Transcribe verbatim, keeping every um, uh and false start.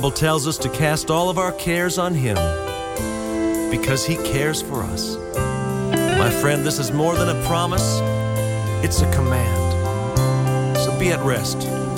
Bible tells us to cast all of our cares on Him because He cares for us. My friend, this is more than a promise, it's a command. So be at rest